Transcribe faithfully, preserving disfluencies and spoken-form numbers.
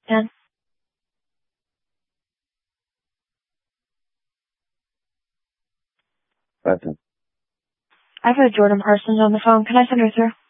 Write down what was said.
Dan? Present. I've got Jordan Parsons on the phone. Can I send her through?